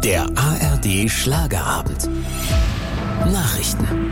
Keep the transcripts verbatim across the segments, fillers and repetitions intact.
Der A R D Schlagerabend. Nachrichten.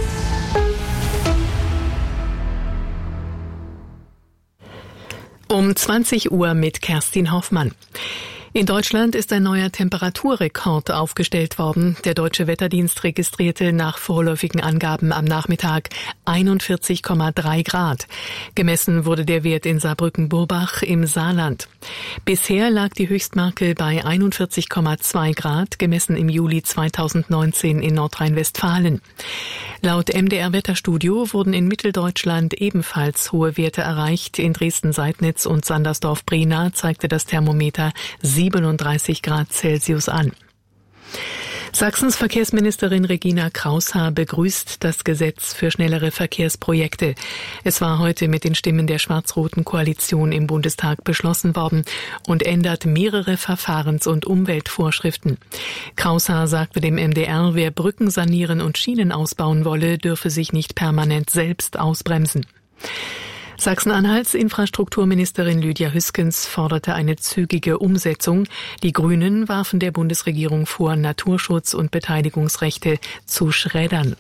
Um zwanzig Uhr mit Kerstin Hoffmann. In Deutschland ist ein neuer Temperaturrekord aufgestellt worden. Der Deutsche Wetterdienst registrierte nach vorläufigen Angaben am Nachmittag einundvierzig Komma drei Grad. Gemessen wurde der Wert in Saarbrücken-Burbach im Saarland. Bisher lag die Höchstmarke bei einundvierzig Komma zwei Grad, gemessen im Juli zweitausendneunzehn in Nordrhein-Westfalen. Laut M D R Wetterstudio wurden in Mitteldeutschland ebenfalls hohe Werte erreicht. In Dresden-Seidnitz und Sandersdorf-Brena zeigte das Thermometer siebenunddreißig Grad Celsius an. Sachsens Verkehrsministerin Regina Kraushaar begrüßt das Gesetz für schnellere Verkehrsprojekte. Es war heute mit den Stimmen der schwarz-roten Koalition im Bundestag beschlossen worden und ändert mehrere Verfahrens- und Umweltvorschriften. Kraushaar sagte dem M D R, wer Brücken sanieren und Schienen ausbauen wolle, dürfe sich nicht permanent selbst ausbremsen. Sachsen-Anhalts Infrastrukturministerin Lydia Hüskens forderte eine zügige Umsetzung. Die Grünen warfen der Bundesregierung vor, Naturschutz und Beteiligungsrechte zu schreddern.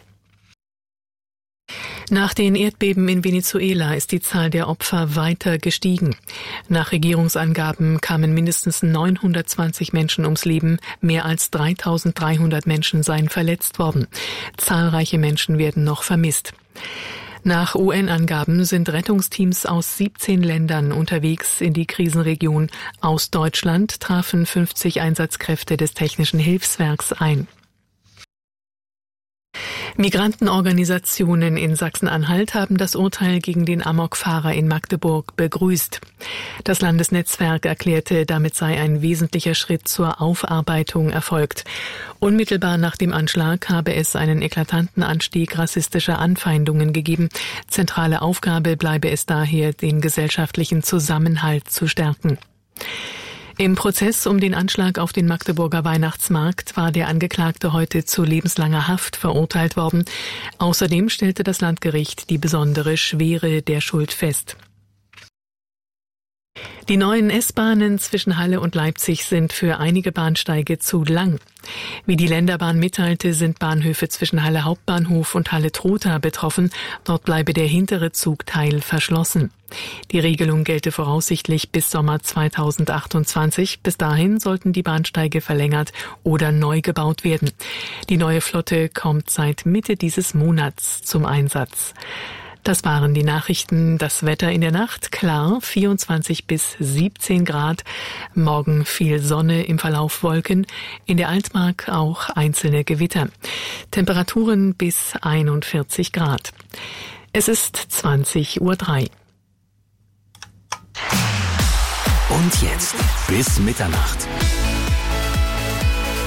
Nach den Erdbeben in Venezuela ist die Zahl der Opfer weiter gestiegen. Nach Regierungsangaben kamen mindestens neunhundertzwanzig Menschen ums Leben, mehr als dreitausenddreihundert Menschen seien verletzt worden. Zahlreiche Menschen werden noch vermisst. Nach U N-Angaben sind Rettungsteams aus siebzehn Ländern unterwegs in die Krisenregion. Aus Deutschland trafen fünfzig Einsatzkräfte des Technischen Hilfswerks ein. Migrantenorganisationen in Sachsen-Anhalt haben das Urteil gegen den Amokfahrer in Magdeburg begrüßt. Das Landesnetzwerk erklärte, damit sei ein wesentlicher Schritt zur Aufarbeitung erfolgt. Unmittelbar nach dem Anschlag habe es einen eklatanten Anstieg rassistischer Anfeindungen gegeben. Zentrale Aufgabe bleibe es daher, den gesellschaftlichen Zusammenhalt zu stärken. Im Prozess um den Anschlag auf den Magdeburger Weihnachtsmarkt war der Angeklagte heute zu lebenslanger Haft verurteilt worden. Außerdem stellte das Landgericht die besondere Schwere der Schuld fest. Die neuen S-Bahnen zwischen Halle und Leipzig sind für einige Bahnsteige zu lang. Wie die Länderbahn mitteilte, sind Bahnhöfe zwischen Halle Hauptbahnhof und Halle Trotha betroffen. Dort bleibe der hintere Zugteil verschlossen. Die Regelung gelte voraussichtlich bis Sommer zweitausendachtundzwanzig. Bis dahin sollten die Bahnsteige verlängert oder neu gebaut werden. Die neue Flotte kommt seit Mitte dieses Monats zum Einsatz. Das waren die Nachrichten. Das Wetter in der Nacht klar, vierundzwanzig bis siebzehn Grad. Morgen viel Sonne, im Verlauf Wolken. In der Altmark auch einzelne Gewitter. Temperaturen bis einundvierzig Grad. Es ist zwanzig Uhr drei. Und jetzt bis Mitternacht.